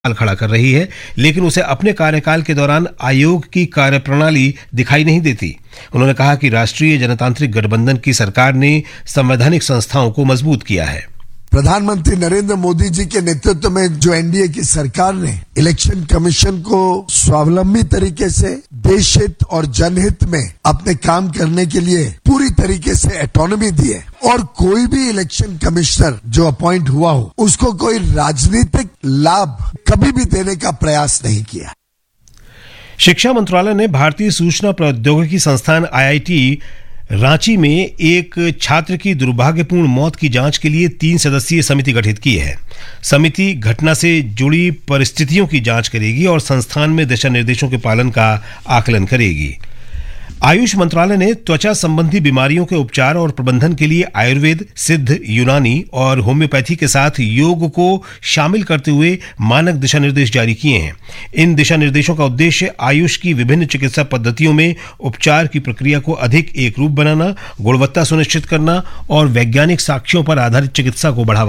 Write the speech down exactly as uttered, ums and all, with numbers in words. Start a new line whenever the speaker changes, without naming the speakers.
सवाल खड़ा कर रही है, लेकिन उसे अपने कार्यकाल के दौरान आयोग की कार्यप्रणाली दिखाई नहीं देती। उन्होंने कहा कि राष्ट्रीय जनतांत्रिक गठबंधन की सरकार ने संवैधानिक संस्थाओं को मजबूत किया है।
प्रधानमंत्री नरेंद्र मोदी जी के नेतृत्व में जो एनडीए की सरकार ने इलेक्शन कमीशन को स्वावलंबी तरीके से देश हित और जनहित में अपने काम करने के लिए पूरी तरीके से ऑटोनॉमी दी है और कोई भी इलेक्शन कमिश्नर जो अपॉइंट हुआ हो उसको कोई राजनीतिक लाभ कभी भी देने का प्रयास नहीं किया।
शिक्षा मंत्रालय ने भारतीय सूचना प्रौद्योगिकी संस्थान आई आई टी रांची में एक छात्र की दुर्भाग्यपूर्ण मौत की जांच के लिए तीन सदस्यीय समिति गठित की है। समिति घटना से जुड़ी परिस्थितियों की जांच करेगी और संस्थान में दिशा निर्देशों के पालन का आकलन करेगी। आयुष मंत्रालय ने त्वचा संबंधी बीमारियों के उपचार और प्रबंधन के लिए आयुर्वेद, सिद्ध, यूनानी और होम्योपैथी के साथ योग को शामिल करते हुए मानक दिशा निर्देश जारी किए हैं। इन दिशा निर्देशों का उद्देश्य आयुष की विभिन्न चिकित्सा पद्धतियों में उपचार की प्रक्रिया को अधिक एक रूप बनाना, गुणवत्ता सुनिश्चित करना और वैज्ञानिक साक्ष्यों पर आधारित चिकित्सा को बढ़ावा